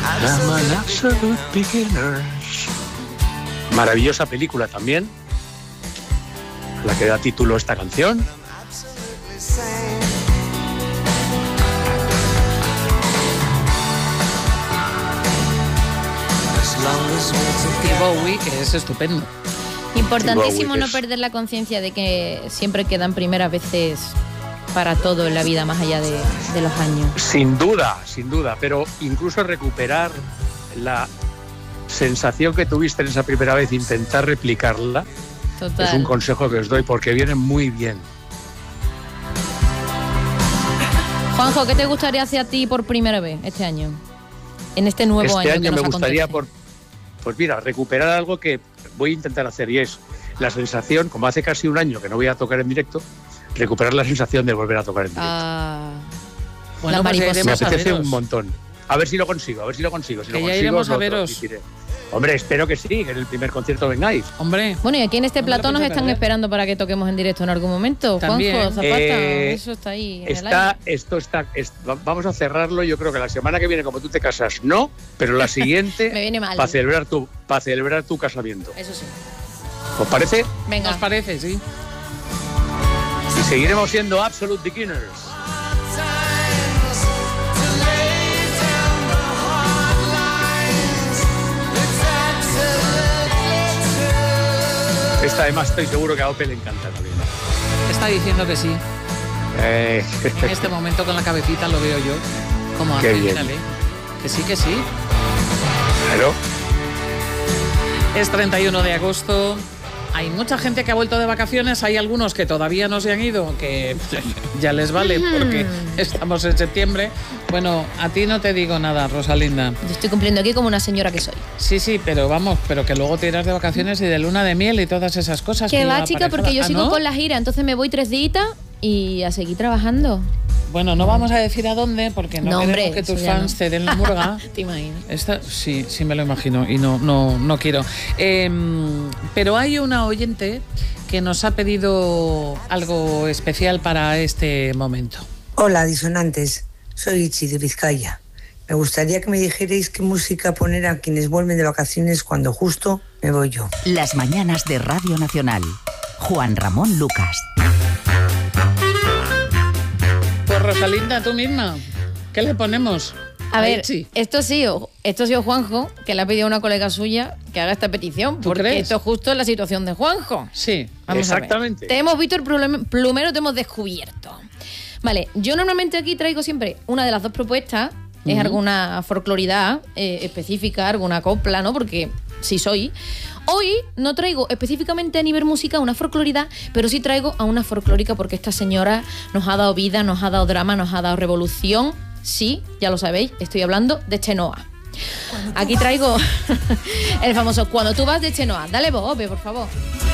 I'm an absolute beginner. Maravillosa película también, a la que da título esta canción. Y Bowie, que es estupendo. Importantísimo no perder la conciencia de que siempre quedan primeras veces para todo en la vida, más allá de los años. Sin duda, pero incluso recuperar la sensación que tuviste en esa primera vez, intentar replicarla, Total. es un consejo que os doy porque viene muy bien. Juanjo, ¿qué te gustaría hacer a ti por primera vez este año? En este nuevo año. Este año que me nos gustaría, acontece. pues mira, recuperar algo que voy a intentar hacer, y es la sensación, como hace casi un año que no voy a tocar en directo, recuperar la sensación de volver a tocar en directo. Bueno, la pues mariposa. Me iremos a apetece veros. un montón. A ver si lo consigo. Si Que lo ya consigo, iremos a os lo veros. transmitiré. Hombre, espero que sí, que en el primer concierto vengáis. Hombre. Bueno, y aquí en este No me lo plató nos pienso están perder. esperando para que toquemos en directo en algún momento. También. Juanjo, Zapata, eso está ahí. En el aire. Vamos a cerrarlo. Yo creo que la semana que viene, como tú te casas, no, pero la siguiente Me viene mal. para celebrar tu casamiento. Eso sí. ¿Os parece? Venga. ¿Nos parece? Sí. Y seguiremos siendo Absolute Beginners. Esta además estoy seguro que a Ope le encanta también. Está diciendo que sí. En este momento con la cabecita lo veo yo. Como Qué hace, bien. mírale. Que sí, que sí. Claro. Es 31 de agosto. Hay mucha gente que ha vuelto de vacaciones. Hay algunos que todavía no se han ido, que ya les vale porque estamos en septiembre. Bueno, a ti no te digo nada, Rosalinda. Yo estoy cumpliendo aquí como una señora que soy. Sí, pero vamos, pero que luego te irás de vacaciones y de luna de miel y todas esas cosas. Que va, lleva chica, aparejada. porque yo sigo ¿no? con la gira, entonces me voy 3 días y a seguir trabajando. Bueno, no vamos a decir a dónde porque no, No, queremos hombre, que tus eso ya fans no. te den la murga. ¿Te imaginas? Sí me lo imagino y no quiero. Pero hay una oyente que nos ha pedido algo especial para este momento. Hola, disonantes. Soy Ichi de Vizcaya. Me gustaría que me dijerais qué música poner a quienes vuelven de vacaciones cuando justo me voy yo. Las mañanas de Radio Nacional. Juan Ramón Lucas. Pues Rosalinda, tú misma, ¿qué le ponemos? A ver, Ichi. esto ha sido Juanjo, que le ha pedido a una colega suya que haga esta petición, ¿Tú porque crees? esto justo es la situación de Juanjo. Sí. Vamos a ver. Exactamente. Te hemos visto el plumero, te hemos descubierto. Vale, yo normalmente aquí traigo siempre una de las dos propuestas, es alguna folcloridad específica, alguna copla, ¿no? Porque sí soy. Hoy no traigo específicamente a nivel música una folcloridad, pero sí traigo a una folclórica porque esta señora nos ha dado vida, nos ha dado drama, nos ha dado revolución. Sí, ya lo sabéis, estoy hablando de Chenoa. Aquí traigo el famoso Cuando tú vas de Chenoa. Dale voz, Ope, por favor.